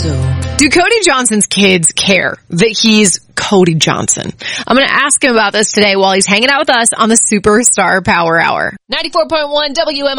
Do Cody Johnson's kids care that he's Cody Johnson? I'm going to ask him about this today while he's hanging out with us on the Superstar Power Hour. 94.1 WM.